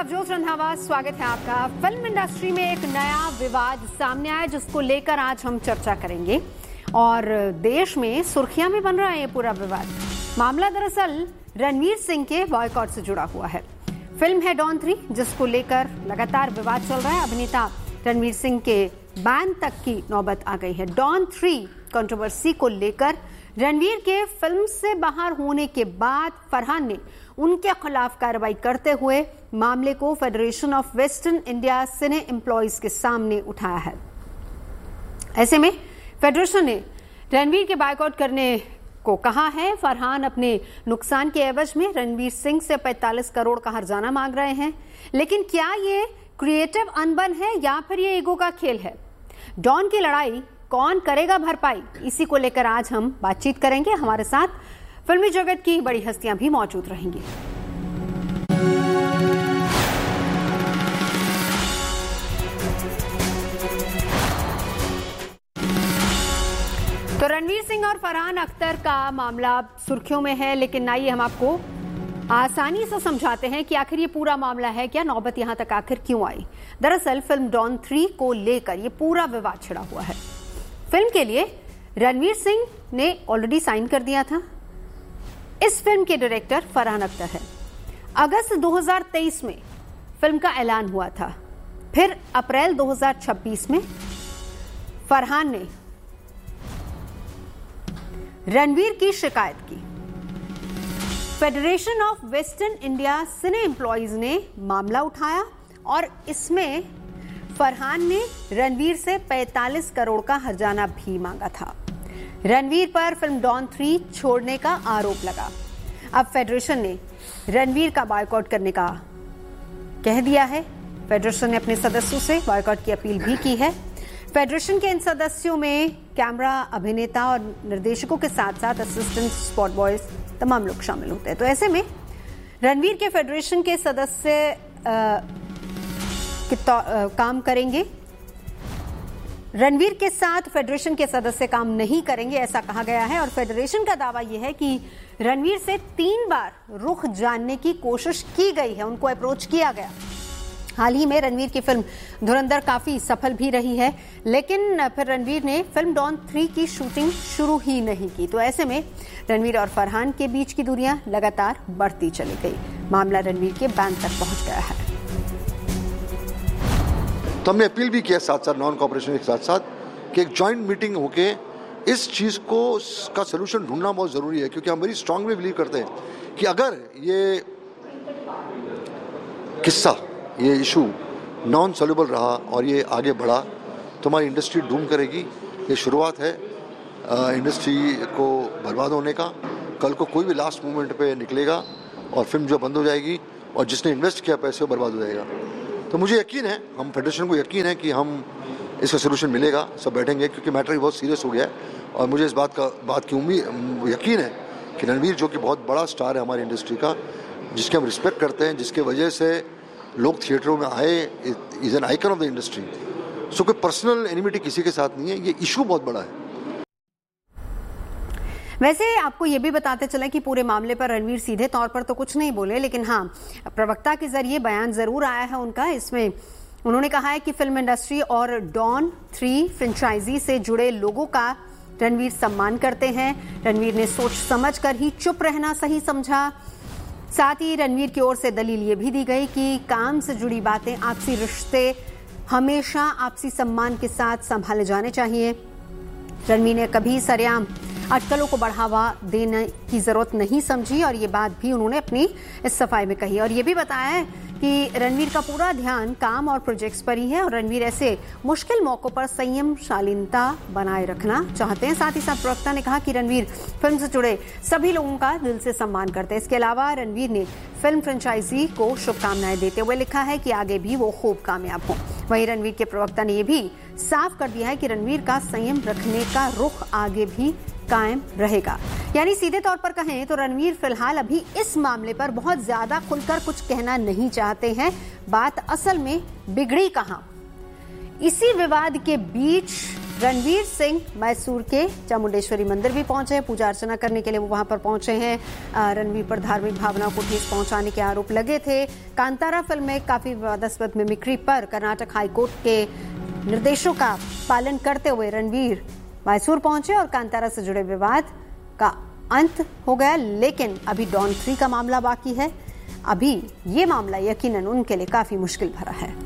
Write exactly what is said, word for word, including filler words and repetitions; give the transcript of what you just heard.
नवजोत रंधावा, स्वागत है आपका। फिल्म इंडस्ट्री में एक नया विवाद सामने आया जिसको लेकर आज हम चर्चा करेंगे और देश में सुर्खियां में बन रहा है ये पूरा विवाद। मामला दरअसल रणवीर सिंह के बॉयकॉट से जुड़ा हुआ है। फिल्म है डॉन थ्री जिसको लेकर लगातार विवाद चल रहा है। अभिनेता रणवीर सिंह के बैन तक की नौबत आ गई है। डॉन थ्री कंट्रोवर्सी को लेकर रणवीर के फिल्म से बाहर होने के बाद फरहान ने उनके खिलाफ कार्रवाई करते हुए मामले को federation of western India cine employees के सामने उठाया है। ऐसे में फेडरेशन ने रणवीर के बायकॉट करने को कहा है। फरहान अपने नुकसान के एवज में रणवीर सिंह से पैंतालीस करोड़ का हर्जाना मांग रहे हैं। लेकिन क्या ये क्रिएटिव अनबन है या फिर ये ईगो का खेल है? डॉन की लड़ाई कौन करेगा भरपाई, इसी को लेकर आज हम बातचीत करेंगे। हमारे साथ फिल्मी जगत की बड़ी हस्तियां भी मौजूद रहेंगी। तो रणवीर सिंह और फरहान अख्तर का मामला सुर्खियों में है, लेकिन आइए हम आपको आसानी से समझाते हैं कि आखिर ये पूरा मामला है क्या, नौबत यहां तक आखिर क्यों आई। दरअसल फिल्म डॉन थ्री को लेकर ये पूरा विवाद छिड़ा हुआ है। फिल्म के लिए रणवीर सिंह ने ऑलरेडी साइन कर दिया था। इस फिल्म के डायरेक्टर फरहान अख्तर है। अगस्त दो हज़ार तेईस में फिल्म का ऐलान हुआ था। फिर अप्रैल दो हज़ार छब्बीस में फरहान ने रणवीर की शिकायत की। Federation of western India cine employees ने मामला उठाया और इसमें फरहान ने रणवीर से पैंतालीस करोड़ का हर्जाना भी मांगा था। रणवीर पर फिल्म डॉन थ्री छोड़ने का आरोप लगा। अब फेडरेशन ने रणवीर का बायकॉट करने का कह दिया है। फेडरेशन ने अपने सदस्यों से बायकॉट की अपील भी की है। फेडरेशन के इन सदस्यों में कैमरा, अभिनेता और निर्देशकों के साथ साथ असिस्टेंट, स्पॉट बॉयज, तमाम लोग शामिल होते हैं। तो ऐसे में रणवीर के फेडरेशन के सदस्य आ, आ, काम करेंगे। रणवीर के साथ फेडरेशन के सदस्य काम नहीं करेंगे, ऐसा कहा गया है। और फेडरेशन का दावा यह है कि रणवीर से तीन बार रुख जानने की कोशिश की गई है, उनको अप्रोच किया गया। हाल ही में रणवीर की फिल्म धुरंधर काफी सफल भी रही है, लेकिन फिर रणवीर ने फिल्म डॉन थ्री की शूटिंग शुरू ही नहीं की। तो ऐसे में रणवीर और फरहान के बीच की दूरियां लगातार बढ़ती चली गई। मामला रणवीर के बैन तक पहुंच गया है। तो हमने अपील भी किया साथ साथ नॉन कॉपरेशन के साथ साथ कि एक जॉइंट मीटिंग होके इस चीज़ को का सोल्यूशन ढूंढना बहुत ज़रूरी है, क्योंकि हम वेरी स्ट्रांगली बिलीव करते हैं कि अगर ये किस्सा, ये इशू नॉन सॉल्युबल रहा और ये आगे बढ़ा तो हमारी इंडस्ट्री डूम करेगी। ये शुरुआत है इंडस्ट्री को बर्बाद होने का। कल को कोई भी लास्ट मोमेंट पे निकलेगा और फिल्म जो बंद हो जाएगी और जिसने इन्वेस्ट किया पैसे वो बर्बाद हो जाएगा। तो मुझे यकीन है, हम फेडरेशन को यकीन है कि हम इसका सोल्यूशन मिलेगा। सब बैठेंगे क्योंकि मैटर बहुत सीरियस हो गया है और मुझे इस बात का बात की उम्मीद यकीन है कि रणवीर जो कि बहुत बड़ा स्टार है हमारी इंडस्ट्री का, जिसके हम रिस्पेक्ट करते हैं, जिसके वजह से लोग थिएटरों में आए, is an icon of the industry. सो कोई पर्सनल एनिमिटी किसी के साथ नहीं है, ये इशू बहुत बड़ा है। वैसे आपको ये भी बताते चले कि पूरे मामले पर रणवीर सीधे तौर पर तो कुछ नहीं बोले, लेकिन हाँ, प्रवक्ता के जरिए बयान जरूर आया है उनका। इसमें उन्होंने कहा है कि फिल्म इंडस्ट्री और डॉन थ्री फ्रेंचाइजी से जुड़े लोगों का रणवीर सम्मान करते हैं। रणवीर ने सोच समझ कर ही चुप रहना सही समझा। साथ ही रणवीर की ओर से दलील ये भी दी गई कि काम से जुड़ी बातें, आपसी रिश्ते हमेशा आपसी सम्मान के साथ संभाले जाने चाहिए। रणवीर ने कभी सरेआम अटकलों को बढ़ावा देने की जरूरत नहीं समझी और ये बात भी उन्होंने अपनी इस सफाई में कही। और ये भी बताया है कि रणवीर का पूरा ध्यान काम और प्रोजेक्ट्स पर ही है और रणवीर ऐसे मुश्किल मौकों पर संयम, शालीनता बनाए रखना चाहते हैं। साथ ही साथ प्रवक्ता ने कहा कि रणवीर फिल्म से जुड़े सभी लोगों का दिल से सम्मान करते हैं। इसके अलावा रणवीर ने फिल्म फ्रेंचाइजी को शुभकामनाएं देते हुए लिखा है कि आगे भी वो खूब कामयाब हो। वहीं रणवीर के प्रवक्ता ने यह भी साफ कर दिया है कि रणवीर का संयम रखने का रुख आगे भी कायम रहेगा। यानी सीधे तौर पर कहें तो रणवीर फिलहाल अभी इस मामले पर बहुत ज्यादा खुलकर कुछ कहना नहीं चाहते हैं। बात असल में बिगड़ी कहां? इसी विवाद के बीच रणवीर सिंह मैसूर के चामुंडेश्वरी मंदिर भी पहुंचे हैं, पूजा अर्चना करने के लिए वो वहां पर पहुंचे हैं। रणवीर पर धार्मिक भावनाओं को ठेस पहुंचाने के आरोप लगे थे। कांतारा फिल्म में काफी विवादास्पद मिमिक्री पर कर्नाटक हाईकोर्ट के निर्देशों का पालन करते हुए रणवीर मैसूर पहुंचे और कांतारा से जुड़े विवाद का अंत हो गया। लेकिन अभी डॉन थ्री का मामला बाकी है। अभी ये मामला यकीनन उनके लिए काफी मुश्किल भरा है।